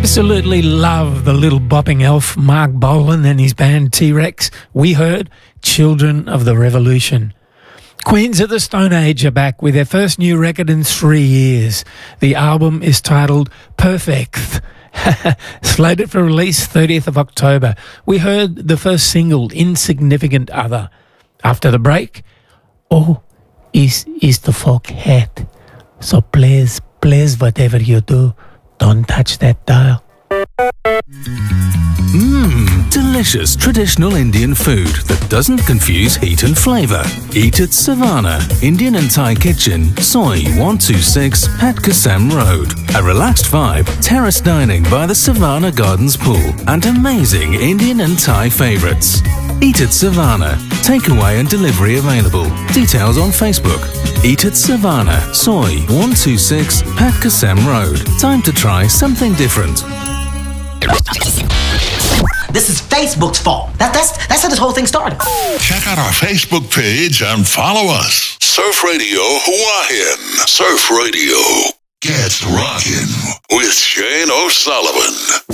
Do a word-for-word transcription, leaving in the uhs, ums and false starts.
Absolutely love the little bopping elf Mark Bolan and his band T-Rex. We heard Children of the Revolution. Queens of the Stone Age are back with their first new record in three years. The album is titled Perfect. Slated for release thirtieth of October. We heard the first single, Insignificant Other. After the break, oh, is is the folk hat. So please, please, whatever you do, don't touch that dial. Mmm, delicious traditional Indian food that doesn't confuse heat and flavour. Eat at Savannah, Indian and Thai Kitchen, Soy one two six, Pat Kasem Road. A relaxed vibe, terrace dining by the Savannah Gardens pool, and amazing Indian and Thai favourites. Eat at Savannah. Takeaway and delivery available. Details on Facebook. Eat at Savannah, Soy one two six, Pat Kasem Road. Time to try something different. This is Facebook's fault. That, that's that's how this whole thing started. Check out our Facebook page and follow us. Surf Radio Hawaiian. Surf Radio gets rockin' with Shane O'Sullivan.